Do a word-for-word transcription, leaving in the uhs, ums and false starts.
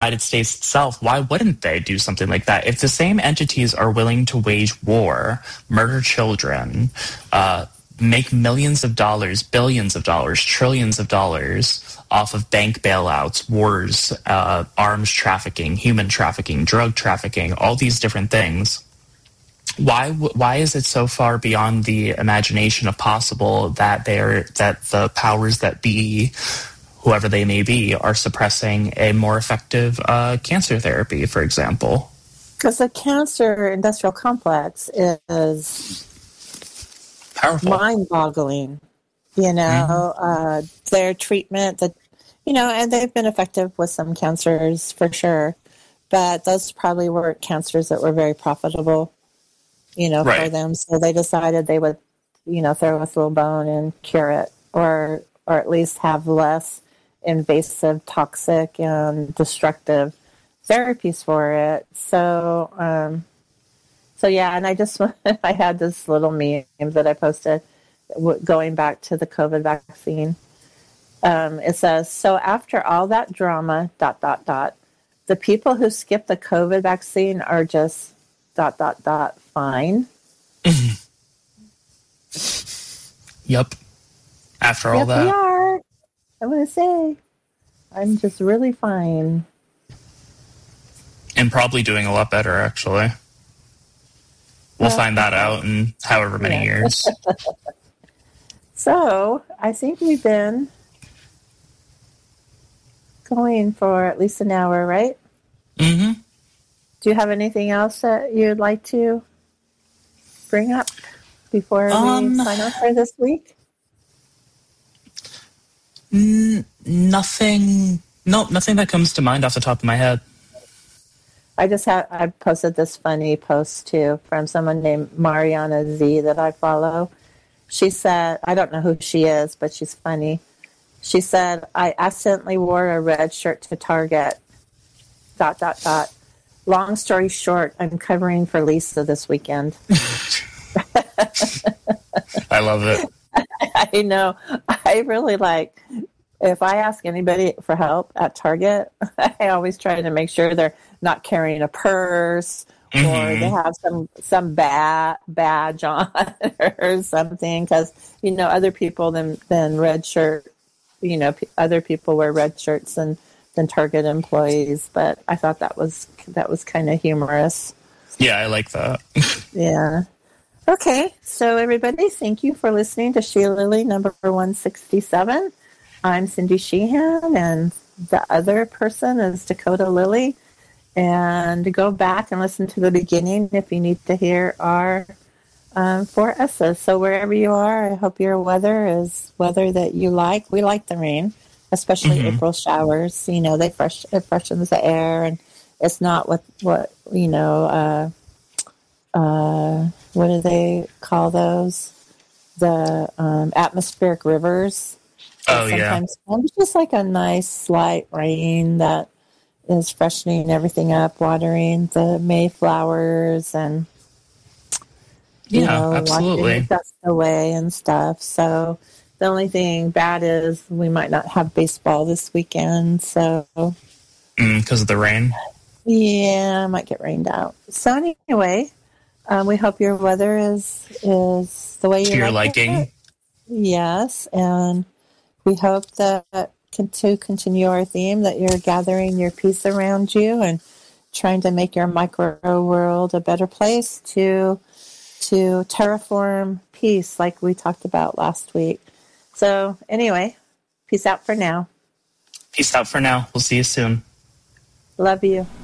United States itself, why wouldn't they do something like that? If the same entities are willing to wage war, murder children, uh, make millions of dollars, billions of dollars, trillions of dollars off of bank bailouts, wars, uh, arms trafficking, human trafficking, drug trafficking, all these different things, why why is it so far beyond the imagination of possible that they're that the powers that be, whoever they may be, are suppressing a more effective uh, cancer therapy, for example? Because the cancer industrial complex is powerful, mind-boggling. You know, mm-hmm. uh, their treatment, that you know, and they've been effective with some cancers for sure, but those probably were cancers that were very profitable, you know, right. for them. So they decided they would, you know, throw a little bone and cure it, or or at least have less invasive, toxic, and destructive therapies for it. So, um, so yeah, and I just I had this little meme that I posted going back to the COVID vaccine. Um, it says, so after all that drama, dot, dot, dot, the people who skip the COVID vaccine are just dot, dot, dot, fine. Yep. After all yep, that. we are. I'm going to say, I'm just really fine. And probably doing a lot better, actually. We'll yeah. find that out in however many yeah. years. So, I think we've been going for at least an hour, right? Mm-hmm. Do you have anything else that you'd like to bring up before um, we sign off for this week? N- nothing. Nope, nothing that comes to mind off the top of my head. I just have, I posted this funny post too from someone named Mariana Z that I follow. She said, I don't know who she is, but she's funny. She said, I accidentally wore a red shirt to Target, dot, dot, dot. Long story short, I'm covering for Lisa this weekend. I love it. I know. I really like, if I ask anybody for help at Target, I always try to make sure they're not carrying a purse, mm-hmm. or they have some some bad badge on or something, because you know other people than than red shirt, you know p- other people wear red shirts than than Target employees. But I thought that was that was kind of humorous. Yeah, I like that. Yeah. Okay, so everybody, thank you for listening to She Lily number one sixty-seven. I'm Cindy Sheehan, and the other person is Dakota Lily. And go back and listen to the beginning if you need to hear our um, four S's. So wherever you are, I hope your weather is weather that you like. We like the rain, especially mm-hmm. April showers. You know, they fresh it freshens the air, and it's not what what you know. Uh, uh, what do they call those? The um, atmospheric rivers. Oh sometimes yeah. It's just like a nice slight rain that is freshening everything up, watering the Mayflowers, and you yeah, know, absolutely. washing the dust away and stuff. So the only thing bad is we might not have baseball this weekend. So because mm, of the rain. Yeah, I might get rained out. So anyway, um, we hope your weather is is the way you to your like liking. It. Yes, and we hope that. To continue our theme, that you're gathering your peace around you and trying to make your micro world a better place to to terraform peace, like we talked about last week. So anyway, peace out for now. Peace out for now. We'll see you soon. Love you.